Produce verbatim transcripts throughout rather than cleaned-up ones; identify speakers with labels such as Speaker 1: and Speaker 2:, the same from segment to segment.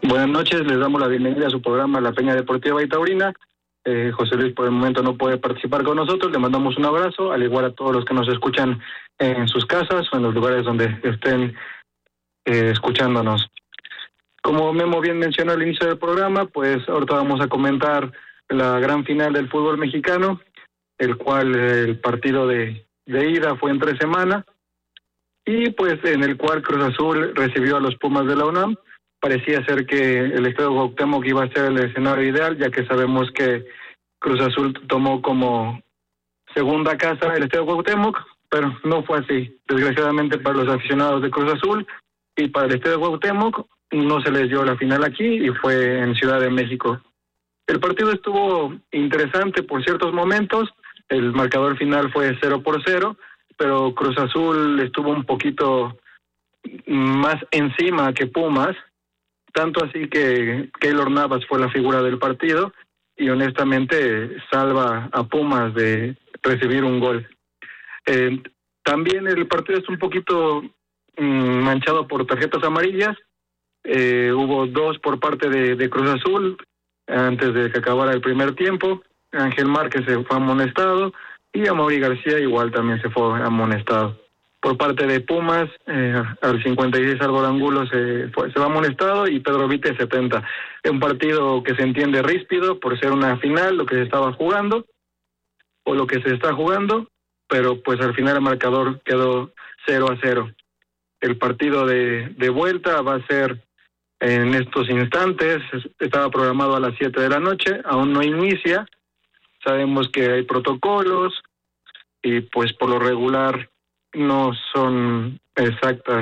Speaker 1: Buenas noches, les damos la bienvenida a su programa La Peña Deportiva y Taurina. Eh, José Luis por el momento no puede participar con nosotros, le mandamos un abrazo, al igual a todos los que nos escuchan en sus casas o en los lugares donde estén eh, escuchándonos. Como Memo bien mencionó al inicio del programa, pues ahorita vamos a comentar la gran final del fútbol mexicano, el cual eh, el partido de, de ida fue entre semana, y pues en el cual Cruz Azul recibió a los Pumas de la UNAM. Parecía ser que el Estadio Cuauhtémoc iba a ser el escenario ideal, ya que sabemos que Cruz Azul tomó como segunda casa el Estadio Cuauhtémoc, pero no fue así. Desgraciadamente para los aficionados de Cruz Azul y para el Estadio Cuauhtémoc no se les dio la final aquí y fue en Ciudad de México. El partido estuvo interesante por ciertos momentos, el marcador final fue cero por cero, pero Cruz Azul estuvo un poquito más encima que Pumas, tanto así que Keylor Navas fue la figura del partido y honestamente salva a Pumas de recibir un gol. Eh, también el partido es un poquito mmm, manchado por tarjetas amarillas, eh, hubo dos por parte de, de Cruz Azul antes de que acabara el primer tiempo. Ángel Márquez se fue amonestado y Amaury García igual también se fue amonestado. Por parte de Pumas, eh, al cincuenta y seis Álvaro Angulo se, fue, se va amonestado y Pedro Vite setenta. Es un partido que se entiende ríspido por ser una final, lo que se estaba jugando, o lo que se está jugando, pero pues al final el marcador quedó cero a cero. El partido de, de vuelta va a ser en estos instantes, estaba programado a las siete de la noche, aún no inicia, sabemos que hay protocolos y pues por lo regular no son exactas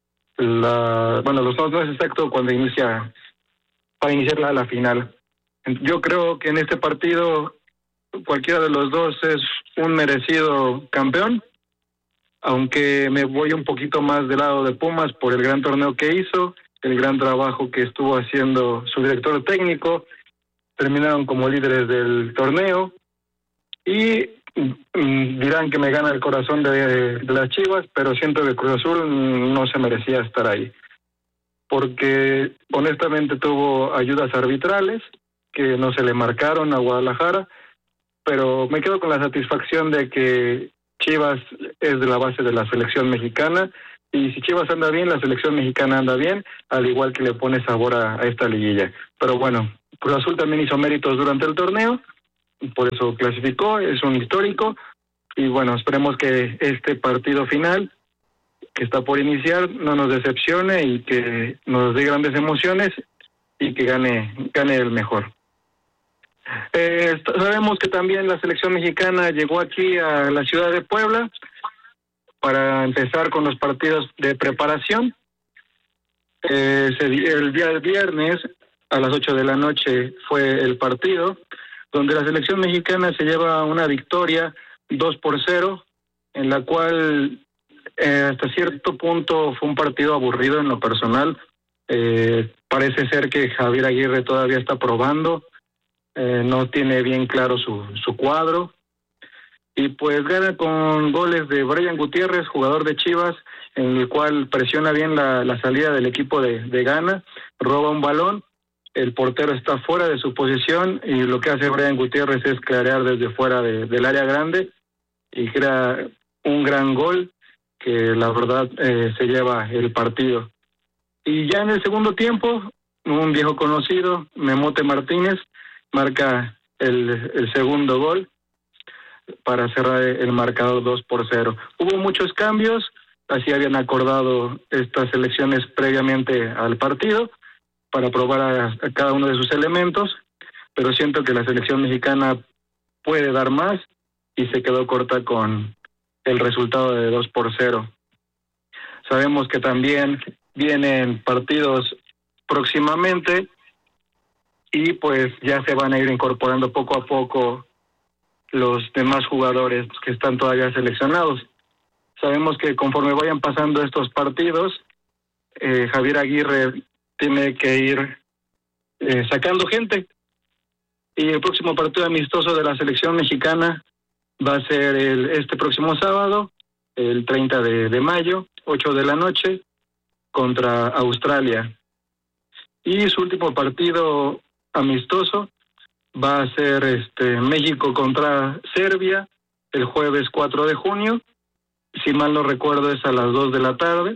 Speaker 1: la bueno los no es exacto cuando inicia para iniciar la, la final. Yo creo que en este partido cualquiera de los dos es un merecido campeón, aunque me voy un poquito más del lado de Pumas por el gran torneo que hizo, el gran trabajo que estuvo haciendo su director técnico. Terminaron como líderes del torneo y dirán que me gana el corazón de, de las Chivas, pero siento que Cruz Azul no se merecía estar ahí, porque honestamente tuvo ayudas arbitrales que no se le marcaron a Guadalajara, pero me quedo con la satisfacción de que Chivas es de la base de la selección mexicana, y si Chivas anda bien, la selección mexicana anda bien, al igual que le pone sabor a, a esta liguilla. Pero bueno, Cruz Azul también hizo méritos durante el torneo, por eso clasificó, es un histórico, y bueno, esperemos que este partido final que está por iniciar no nos decepcione y que nos dé grandes emociones y que gane gane el mejor. Eh, sabemos que también la selección mexicana llegó aquí a la ciudad de Puebla para empezar con los partidos de preparación. Eh, el día del viernes a las ocho de la noche fue el partido, donde la selección mexicana se lleva una victoria dos por cero, en la cual eh, hasta cierto punto fue un partido aburrido en lo personal. Eh, parece ser que Javier Aguirre todavía está probando, eh, no tiene bien claro su, su cuadro, y pues gana con goles de Brian Gutiérrez, jugador de Chivas, en el cual presiona bien la, la salida del equipo de, de Ghana, roba un balón, el portero está fuera de su posición y lo que hace Brian Gutiérrez es clarear desde fuera de, del área grande y crea un gran gol que la verdad eh, se lleva el partido. Y ya en el segundo tiempo, un viejo conocido, Memote Martínez, marca el, el segundo gol para cerrar el marcador dos por cero. Hubo muchos cambios, así habían acordado estas selecciones previamente al partido, para probar a, a cada uno de sus elementos, pero siento que la selección mexicana puede dar más y se quedó corta con el resultado de dos por cero. Sabemos que también vienen partidos próximamente y pues ya se van a ir incorporando poco a poco los demás jugadores que están todavía seleccionados. Sabemos que conforme vayan pasando estos partidos, eh, Javier Aguirre tiene que ir eh, sacando gente, y el próximo partido amistoso de la selección mexicana va a ser el, este próximo sábado, el treinta de mayo, ocho de la noche, contra Australia. Y su último partido amistoso va a ser este México contra Serbia el jueves cuatro de junio, si mal no recuerdo es a las dos de la tarde,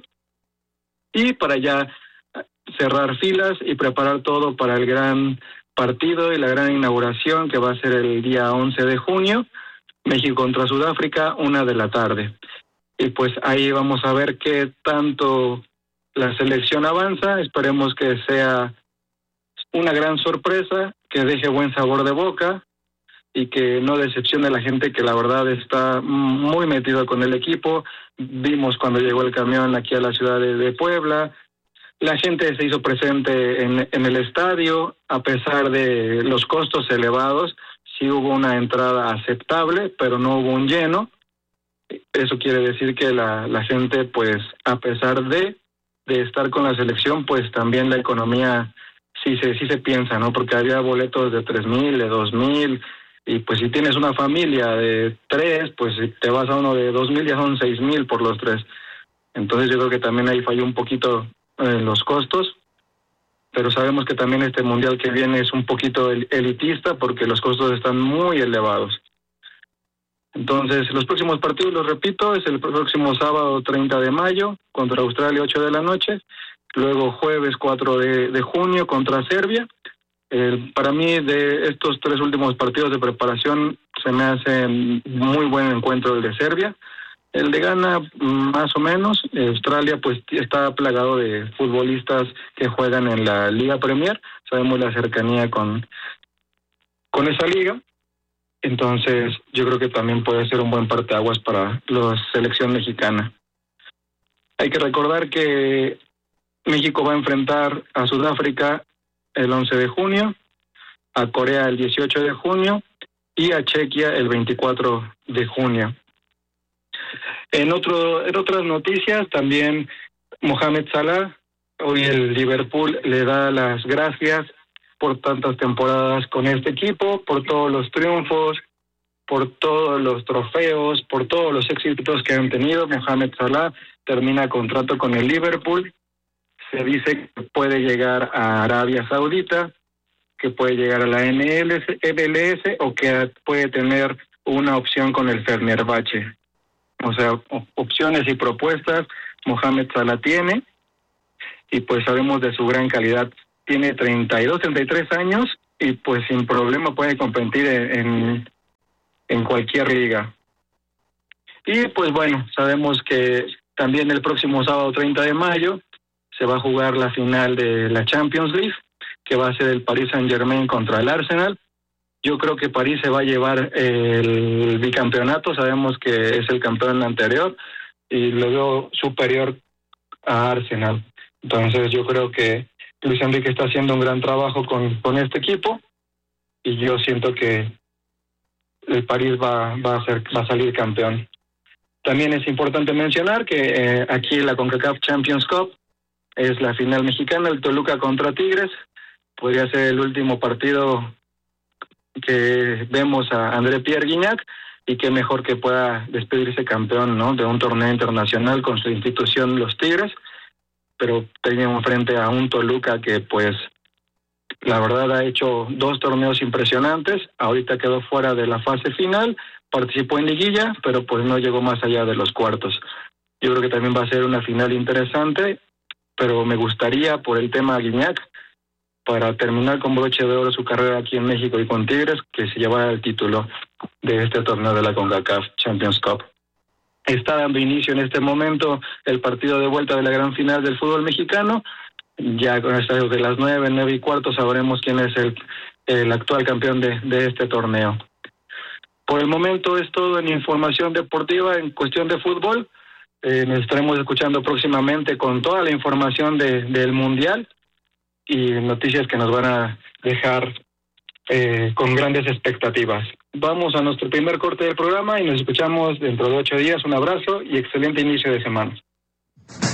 Speaker 1: y para ya cerrar filas y preparar todo para el gran partido y la gran inauguración que va a ser el día once de junio, México contra Sudáfrica, una de la tarde. Y pues ahí vamos a ver qué tanto la selección avanza. Esperemos que sea una gran sorpresa, que deje buen sabor de boca y que no decepcione a la gente que la verdad está muy metida con el equipo. Vimos cuando llegó el camión aquí a la ciudad de, de Puebla, la gente se hizo presente en, en el estadio, a pesar de los costos elevados, sí hubo una entrada aceptable, pero no hubo un lleno. Eso quiere decir que la, la gente, pues, a pesar de, de estar con la selección, pues también la economía sí se, sí se piensa, ¿no? Porque había boletos de tres mil, de dos mil, y pues si tienes una familia de tres, pues si te vas a uno de dos mil, ya son seis mil por los tres. Entonces yo creo que también ahí falló un poquito eh, los costos, pero sabemos que también este mundial que viene es un poquito elitista porque los costos están muy elevados. Entonces, los próximos partidos, los repito, es el próximo sábado treinta de mayo contra Australia, ocho de la noche, luego jueves cuatro de junio contra Serbia. Eh, para mí, de estos tres últimos partidos de preparación, se me hace muy buen encuentro el de Serbia. El de Ghana, más o menos. Australia, pues, está plagado de futbolistas que juegan en la Liga Premier. Sabemos la cercanía con, con esa liga. Entonces, yo creo que también puede ser un buen parteaguas para la selección mexicana. Hay que recordar que México va a enfrentar a Sudáfrica el once de junio, a Corea el dieciocho de junio y a Chequia el veinticuatro de junio. En, otro, en otras noticias, también Mohamed Salah, hoy el Liverpool le da las gracias por tantas temporadas con este equipo, por todos los triunfos, por todos los trofeos, por todos los éxitos que han tenido. Mohamed Salah termina contrato con el Liverpool. Se dice que puede llegar a Arabia Saudita, que puede llegar a la M L S o que puede tener una opción con el Fenerbahce. O sea, opciones y propuestas Mohamed Salah tiene, y pues sabemos de su gran calidad. Tiene treinta y dos, treinta y tres años y pues sin problema puede competir en, en cualquier liga. Y pues bueno, sabemos que también el próximo sábado treinta de mayo se va a jugar la final de la Champions League, que va a ser el Paris Saint-Germain contra el Arsenal. Yo creo que París se va a llevar el bicampeonato, sabemos que es el campeón anterior y luego superior a Arsenal. Entonces yo creo que Luis Enrique está haciendo un gran trabajo con, con este equipo y yo siento que el París va, va, a ser, va a salir campeón. También es importante mencionar que eh, aquí la CONCACAF Champions Cup es la final mexicana, el Toluca contra Tigres. Podría ser el último partido que vemos a André Pierre Gignac, y qué mejor que pueda despedirse campeón, ¿no?, de un torneo internacional con su institución, los Tigres, pero tenemos frente a un Toluca que pues la verdad ha hecho dos torneos impresionantes. Ahorita quedó fuera de la fase final, participó en liguilla, pero pues no llegó más allá de los cuartos. Yo creo que también va a ser una final interesante, pero me gustaría, por el tema Gignac, para terminar con broche de oro su carrera aquí en México y con Tigres, que se llevara el título de este torneo de la CONCACAF Champions Cup. Está dando inicio en este momento el partido de vuelta de la gran final del fútbol mexicano. Ya con estas de las nueve, nueve y cuarto sabremos quién es el, el actual campeón de, de este torneo. Por el momento es todo en información deportiva en cuestión de fútbol. Eh, nos estaremos escuchando próximamente con toda la información de, del Mundial y noticias que nos van a dejar eh, con grandes expectativas. Vamos a nuestro primer corte del programa y nos escuchamos dentro de ocho días. Un abrazo y excelente inicio de semana.